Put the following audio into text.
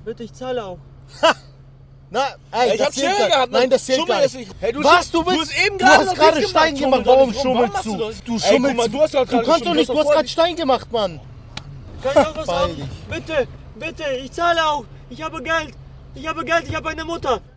Bitte, ich zahle auch. Na, ey, Ich hab Chill gehabt. Nein, das zählt gar nicht. Hey, Was, du willst? hast eben Du hast noch gerade nichts Stein gemacht. Schummel Warum doch nicht rum. schummelst Warum du? machst Du Ey, guck mal, schummelst. du hast doch Du gerade kannst doch nicht, du hast gerade Stein. Stein gemacht, Mann. Kann ich auch was Beeil haben? dich. Bitte, bitte, ich zahle auch. Ich habe Geld. Ich habe Geld, ich habe eine Mutter.